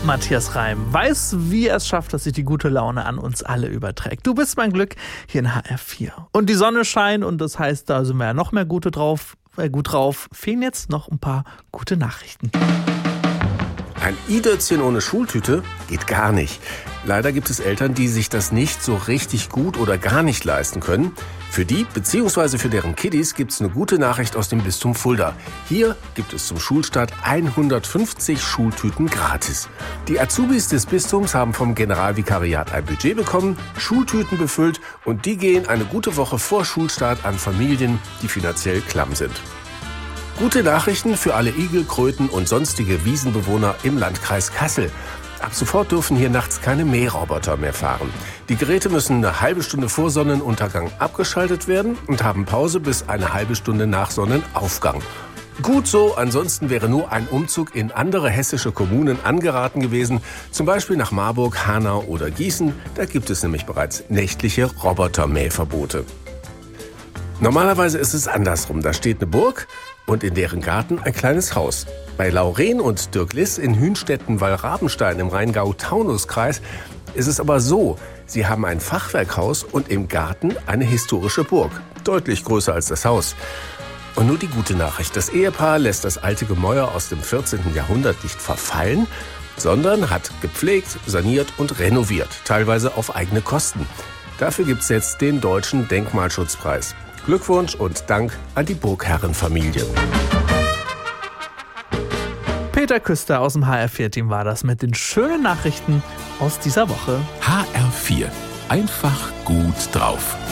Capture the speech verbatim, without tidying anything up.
Matthias Reim weiß, wie er es schafft, dass sich die gute Laune an uns alle überträgt. Du bist mein Glück hier in H R vier. Und die Sonne scheint und das heißt, da sind wir ja noch mehr gute drauf, äh, gut drauf. Fehlen jetzt noch ein paar gute Nachrichten. Ein i-Dötzchen ohne Schultüte geht gar nicht. Leider gibt es Eltern, die sich das nicht so richtig gut oder gar nicht leisten können. Für die bzw. für deren Kiddies gibt es eine gute Nachricht aus dem Bistum Fulda. Hier gibt es zum Schulstart hundertfünfzig Schultüten gratis. Die Azubis des Bistums haben vom Generalvikariat ein Budget bekommen, Schultüten befüllt und die gehen eine gute Woche vor Schulstart an Familien, die finanziell klamm sind. Gute Nachrichten für alle Igel, Kröten und sonstige Wiesenbewohner im Landkreis Kassel. Ab sofort dürfen hier nachts keine Mähroboter mehr fahren. Die Geräte müssen eine halbe Stunde vor Sonnenuntergang abgeschaltet werden und haben Pause bis eine halbe Stunde nach Sonnenaufgang. Gut so, ansonsten wäre nur ein Umzug in andere hessische Kommunen angeraten gewesen, zum Beispiel nach Marburg, Hanau oder Gießen. Da gibt es nämlich bereits nächtliche Robotermähverbote. Normalerweise ist es andersrum. Da steht eine Burg und in deren Garten ein kleines Haus. Bei Lauren und Dirk Liss in Hünstetten-Wallrabenstein im Rheingau-Taunus-Kreis ist es aber so, sie haben ein Fachwerkhaus und im Garten eine historische Burg. Deutlich größer als das Haus. Und nur die gute Nachricht, das Ehepaar lässt das alte Gemäuer aus dem vierzehnten Jahrhundert nicht verfallen, sondern hat gepflegt, saniert und renoviert, teilweise auf eigene Kosten. Dafür gibt es jetzt den Deutschen Denkmalschutzpreis. Glückwunsch und Dank an die Burgherrenfamilie. Peter Küster aus dem H R vier Team war das mit den schönen Nachrichten aus dieser Woche. H R vier. Einfach gut drauf.